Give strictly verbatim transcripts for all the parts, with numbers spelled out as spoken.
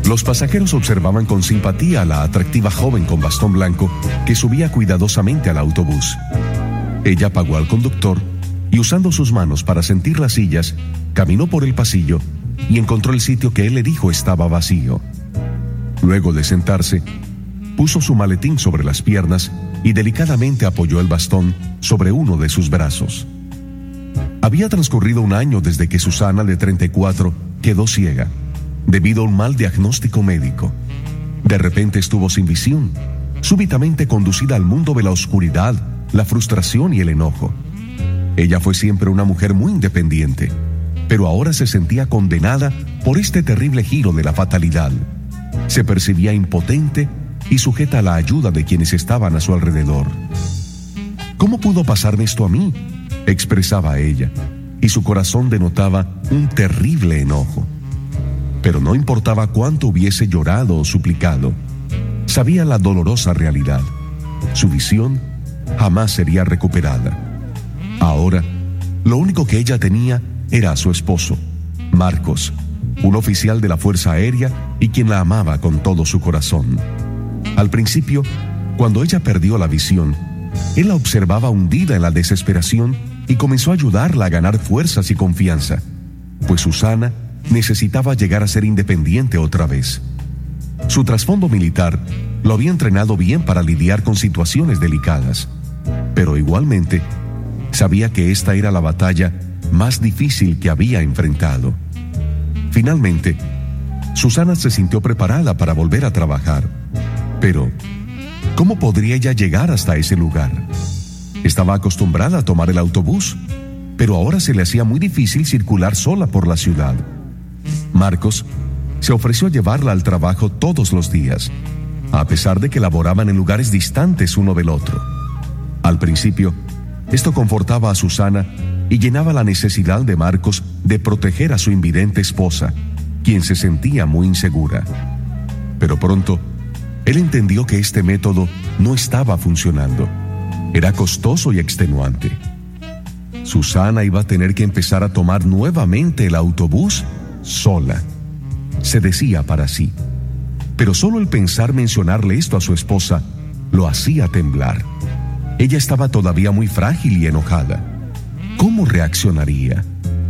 Los pasajeros observaban con simpatía a la atractiva joven con bastón blanco que subía cuidadosamente al autobús. Ella pagó al conductor y, usando sus manos para sentir las sillas, caminó por el pasillo y encontró el sitio que él le dijo estaba vacío. Luego de sentarse, puso su maletín sobre las piernas y delicadamente apoyó el bastón sobre uno de sus brazos. Había transcurrido un año desde que Susana, de treinta y cuatro, quedó ciega, debido a un mal diagnóstico médico. De repente estuvo sin visión, súbitamente conducida al mundo de la oscuridad, la frustración y el enojo. Ella fue siempre una mujer muy independiente, pero ahora se sentía condenada por este terrible giro de la fatalidad. Se percibía impotente y sujeta a la ayuda de quienes estaban a su alrededor. ¿Cómo pudo pasarme esto a mí?, expresaba ella, y su corazón denotaba un terrible enojo. Pero no importaba cuánto hubiese llorado o suplicado, sabía la dolorosa realidad: su visión jamás sería recuperada. Ahora, lo único que ella tenía era a su esposo, Marcos, un oficial de la Fuerza Aérea y quien la amaba con todo su corazón. Al principio, cuando ella perdió la visión, él la observaba hundida en la desesperación y comenzó a ayudarla a ganar fuerzas y confianza, pues Susana necesitaba llegar a ser independiente otra vez. Su trasfondo militar lo había entrenado bien para lidiar con situaciones delicadas, pero igualmente sabía que esta era la batalla más difícil que había enfrentado. Finalmente, Susana se sintió preparada para volver a trabajar, pero ¿cómo podría ella llegar hasta ese lugar? Estaba acostumbrada a tomar el autobús, pero ahora se le hacía muy difícil circular sola por la ciudad. Marcos se ofreció a llevarla al trabajo todos los días, a pesar de que laboraban en lugares distantes uno del otro. Al principio, esto confortaba a Susana y llenaba la necesidad de Marcos de proteger a su invidente esposa, quien se sentía muy insegura. Pero pronto, él entendió que este método no estaba funcionando. Era costoso y extenuante. Susana iba a tener que empezar a tomar nuevamente el autobús sola, se decía para sí. Pero solo el pensar mencionarle esto a su esposa lo hacía temblar. Ella estaba todavía muy frágil y enojada. ¿Cómo reaccionaría?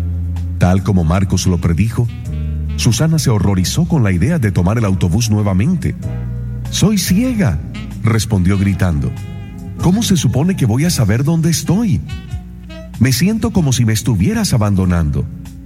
Tal como Marcos lo predijo, Susana se horrorizó con la idea de tomar el autobús nuevamente. «Soy ciega», respondió gritando. «¿Cómo se supone que voy a saber dónde estoy? Me siento como si me estuvieras abandonando».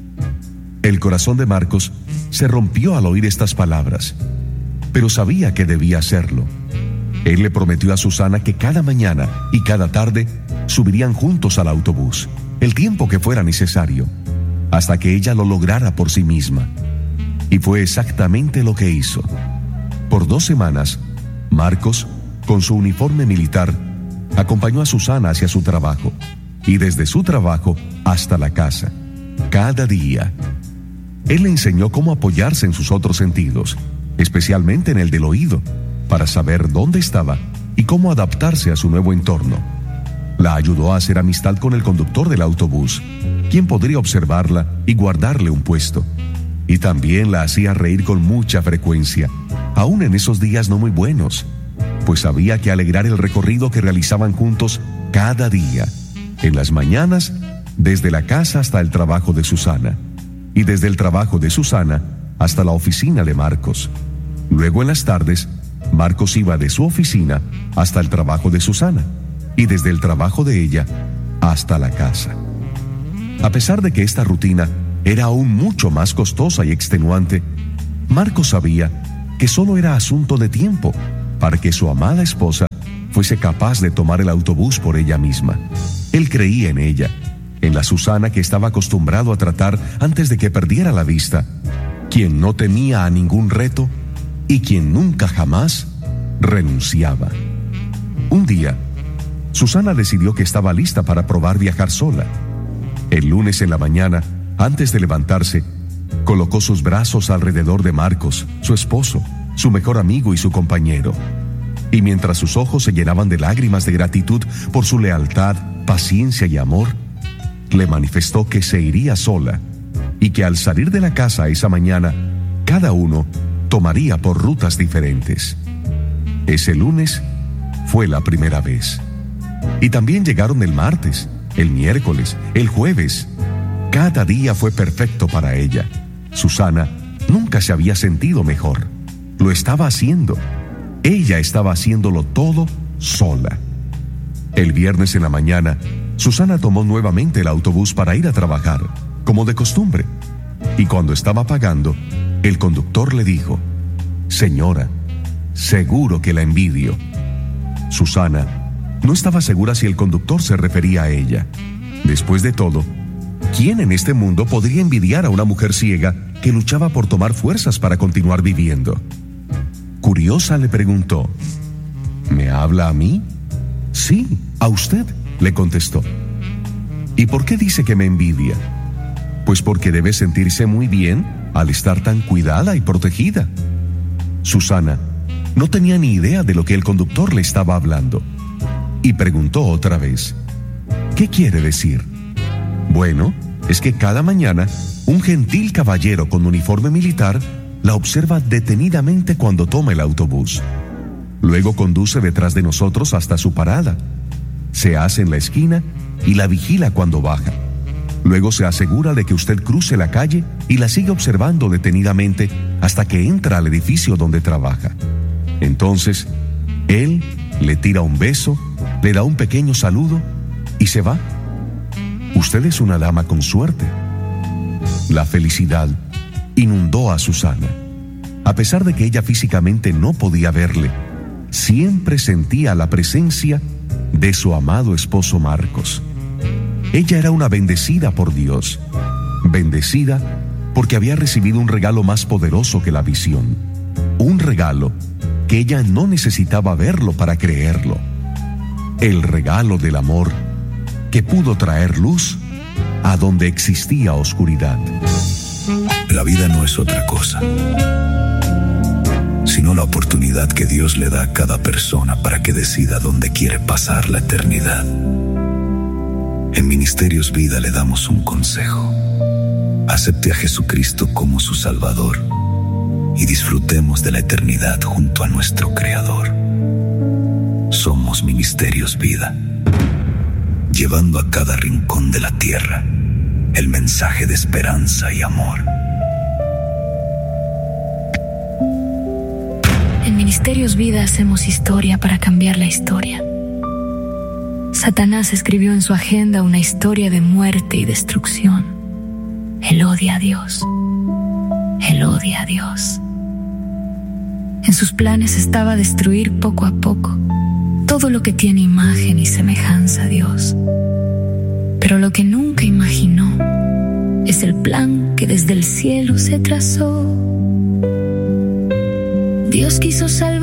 El corazón de Marcos se rompió al oír estas palabras, pero sabía que debía hacerlo. Él le prometió a Susana que cada mañana y cada tarde subirían juntos al autobús, el tiempo que fuera necesario, hasta que ella lo lograra por sí misma. Y fue exactamente lo que hizo. Por dos semanas, Marcos, con su uniforme militar, acompañó a Susana hacia su trabajo, y desde su trabajo hasta la casa, cada día. Él le enseñó cómo apoyarse en sus otros sentidos, especialmente en el del oído, para saber dónde estaba y cómo adaptarse a su nuevo entorno. La ayudó a hacer amistad con el conductor del autobús, quien podría observarla y guardarle un puesto. Y también la hacía reír con mucha frecuencia, aún en esos días no muy buenos, pues sabía que alegrar el recorrido que realizaban juntos cada día, en las mañanas, desde la casa hasta el trabajo de Susana, y desde el trabajo de Susana hasta la oficina de Marcos. Luego, en las tardes, Marcos iba de su oficina hasta el trabajo de Susana, y desde el trabajo de ella hasta la casa. A pesar de que esta rutina era aún mucho más costosa y extenuante, Marcos sabía que solo era asunto de tiempo para que su amada esposa fuese capaz de tomar el autobús por ella misma. Él creía en ella, en la Susana que estaba acostumbrado a tratar antes de que perdiera la vista, quien no temía a ningún reto y quien nunca jamás renunciaba. Un día, Susana decidió que estaba lista para probar viajar sola. El lunes en la mañana, antes de levantarse, colocó sus brazos alrededor de Marcos, su esposo, su mejor amigo y su compañero. Y mientras sus ojos se llenaban de lágrimas de gratitud por su lealtad, paciencia y amor, le manifestó que se iría sola y que al salir de la casa esa mañana, cada uno tomaría por rutas diferentes. Ese lunes fue la primera vez. Y también llegaron el martes, el miércoles, el jueves. Cada día fue perfecto para ella. Susana nunca se había sentido mejor. Lo estaba haciendo. Ella estaba haciéndolo todo sola. El viernes en la mañana, Susana tomó nuevamente el autobús para ir a trabajar, como de costumbre. Y cuando estaba pagando, el conductor le dijo: «Señora, seguro que la envidio». Susana no estaba segura si el conductor se refería a ella. Después de todo, ¿quién en este mundo podría envidiar a una mujer ciega que luchaba por tomar fuerzas para continuar viviendo? Curiosa le preguntó: ¿Me habla a mí? Sí, a usted, le contestó. ¿Y por qué dice que me envidia? Pues porque debe sentirse muy bien al estar tan cuidada y protegida. Susana no tenía ni idea de lo que el conductor le estaba hablando y preguntó otra vez: ¿qué quiere decir? Bueno, es que cada mañana un gentil caballero con uniforme militar la observa detenidamente cuando toma el autobús. Luego conduce detrás de nosotros hasta su parada. Se hace en la esquina y la vigila cuando baja. Luego se asegura de que usted cruce la calle y la sigue observando detenidamente hasta que entra al edificio donde trabaja. Entonces, él le tira un beso, le da un pequeño saludo y se va. Usted es una dama con suerte. La felicidad inundó a Susana. A pesar de que ella físicamente no podía verle, siempre sentía la presencia de su amado esposo Marcos. Ella era una bendecida por Dios, bendecida porque había recibido un regalo más poderoso que la visión, un regalo que ella no necesitaba verlo para creerlo, el regalo del amor que pudo traer luz a donde existía oscuridad. La vida no es otra cosa, sino la oportunidad que Dios le da a cada persona para que decida dónde quiere pasar la eternidad. En Ministerios Vida le damos un consejo: acepte a Jesucristo como su Salvador y disfrutemos de la eternidad junto a nuestro Creador. Somos Ministerios Vida, llevando a cada rincón de la tierra el mensaje de esperanza y amor. En Ministerios Vida hacemos historia para cambiar la historia. Satanás escribió en su agenda una historia de muerte y destrucción. Él odia a Dios. Él odia a Dios. En sus planes estaba destruir poco a poco todo lo que tiene imagen y semejanza a Dios. Pero lo que nunca imaginó es el plan que desde el cielo se trazó. Dios quiso salvar